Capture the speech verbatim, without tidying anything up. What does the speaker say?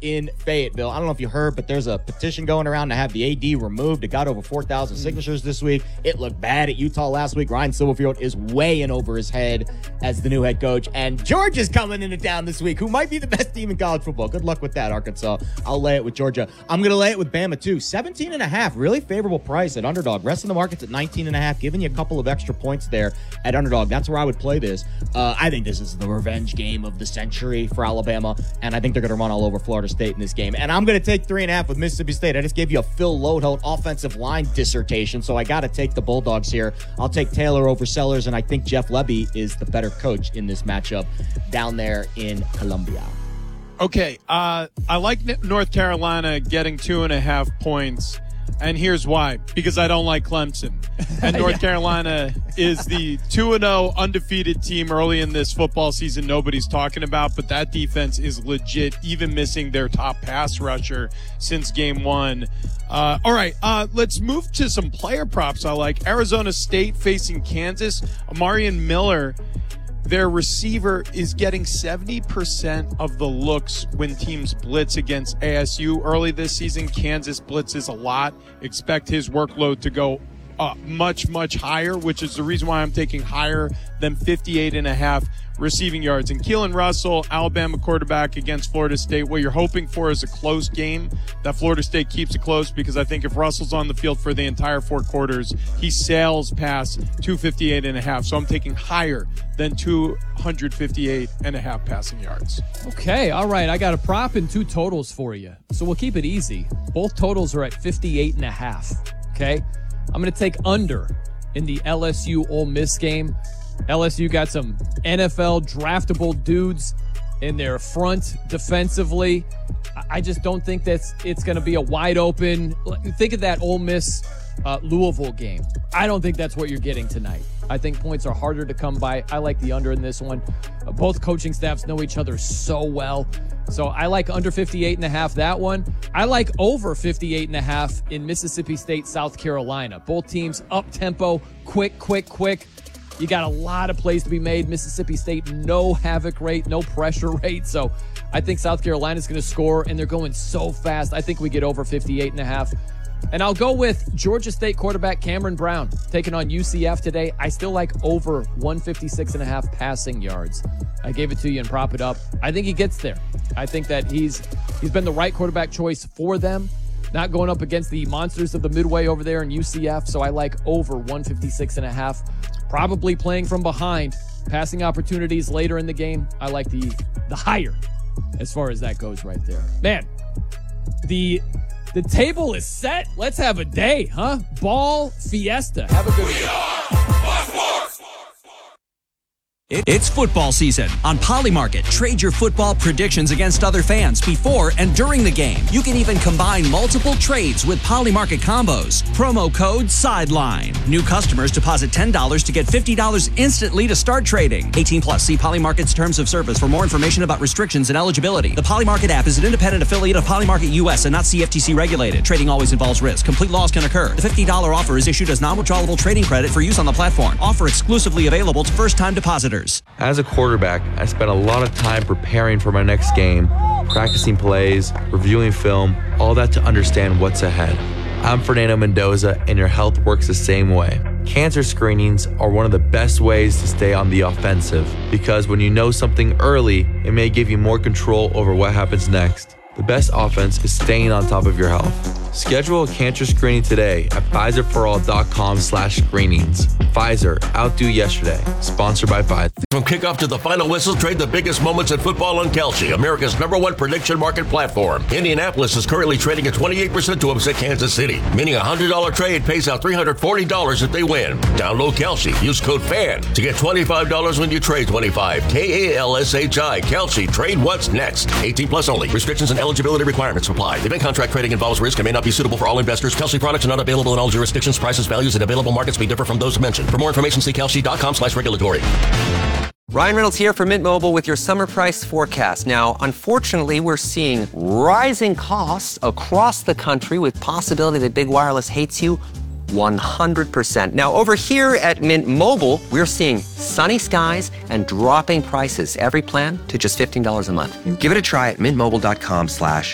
in Fayetteville. I don't know if you heard, but there's a petition going around to have the A D removed. It got over four thousand signatures this week. It looked bad at Utah last week. Ryan Silverfield is way in over his head as the new head coach. And Georgia's coming into town this week, who might be the best team in college football. Good luck with that, Arkansas. I'll lay it with Georgia. I'm going to lay it with Bama, too. seventeen and a half, really favorable price at Underdog. Rest of the market's at nineteen and a half, giving you a couple of extra points there at Underdog. That's where I would play this. Uh, I think this is the revenge game of the century for Alabama, and I think they're going to run all over Florida State in this game. And I'm going to take three and a half with Mississippi State. I just gave you a Phil Lodeholt offensive line dissertation, so I got to take the Bulldogs here. I'll take Taylor over Sellers, and I think Jeff Lebby is the better coach in this matchup down there in Columbia. Okay, uh, I like North Carolina getting two and a half points, and here's why. Because I don't like Clemson. And North yeah. Carolina is the two and oh undefeated team early in this football season nobody's talking about, but that defense is legit, even missing their top pass rusher since game one. Uh, all right, uh, let's move to some player props I like. Arizona State facing Kansas. Amarian Miller, their receiver, is getting seventy percent of the looks when teams blitz against A S U early this season. Kansas blitzes a lot. Expect his workload to go uh, much, much higher, which is the reason why I'm taking higher than fifty-eight and a half receiving yards. And Keelan Russell, Alabama quarterback against Florida State, what you're hoping for is a close game, that Florida State keeps it close, because I think if Russell's on the field for the entire four quarters, he sails past two fifty-eight and a half. So I'm taking higher than two fifty-eight and a half passing yards. Okay, all right. I got a prop and two totals for you. So we'll keep it easy. Both totals are at fifty-eight and a half. Okay? I'm going to take under in the L S U Ole Miss game. L S U got some N F L draftable dudes in their front defensively. I just don't think that's it's going to be a wide open. Think of that Ole Miss uh, Louisville game. I don't think that's what you're getting tonight. I think points are harder to come by. I like the under in this one. Uh, both coaching staffs know each other so well. So I like under fifty-eight and a half that one. I like over fifty-eight and a half in Mississippi State, South Carolina. Both teams up tempo, quick, quick, quick. You got a lot of plays to be made. Mississippi State, no havoc rate, no pressure rate. So I think South Carolina's going to score, and they're going so fast. I think we get over fifty-eight and a half. And I'll go with Georgia State quarterback Cameron Brown taking on U C F today. I still like over one fifty-six and a half passing yards. I gave it to you and prop it up. I think he gets there. I think that he's he's been the right quarterback choice for them. Not going up against the monsters of the Midway over there in U C F. So I like over one fifty-six and a half. Probably playing from behind. Passing opportunities later in the game. I like the the higher as far as that goes right there. Man, the the table is set. Let's have a day, huh? Ball fiesta. Have a good one. It's football season. On Polymarket, trade your football predictions against other fans before and during the game. You can even combine multiple trades with Polymarket combos. Promo code SIDELINE. New customers deposit ten dollars to get fifty dollars instantly to start trading. eighteen plus. See Polymarket's terms of service for more information about restrictions and eligibility. The Polymarket app is an independent affiliate of Polymarket U S and not C F T C regulated. Trading always involves risk. Complete loss can occur. The fifty dollars offer is issued as non-withdrawable trading credit for use on the platform. Offer exclusively available to first-time depositors. As a quarterback, I spent a lot of time preparing for my next game, practicing plays, reviewing film, all that to understand what's ahead. I'm Fernando Mendoza, and your health works the same way. Cancer screenings are one of the best ways to stay on the offensive, because when you know something early, it may give you more control over what happens next. The best offense is staying on top of your health. Schedule a cancer screening today at Pfizerforall.com slash screenings. Pfizer, outdo yesterday. Sponsored by Pfizer. From kickoff to the final whistle, trade the biggest moments in football on Kalshi, America's number one prediction market platform. Indianapolis is currently trading at twenty-eight percent to upset Kansas City, meaning a one hundred dollars trade pays out three hundred forty dollars if they win. Download Kalshi. Use code FAN to get twenty-five dollars when you trade twenty-five. K A L S H I. Kalshi. Trade what's next. eighteen plus only. Restrictions and eligibility requirements apply. Event contract trading involves risk and may not be suitable for all investors. Kalshi products are not available in all jurisdictions. Prices, values, and available markets may differ from those mentioned. For more information, see Kalshi.com slash regulatory. Ryan Reynolds here for Mint Mobile with your summer price forecast. Now, unfortunately, we're seeing rising costs across the country with possibility that big wireless hates you one hundred percent. Now, over here at Mint Mobile, we're seeing sunny skies and dropping prices. Every plan to just fifteen dollars a month. Give it a try at mintmobile.com slash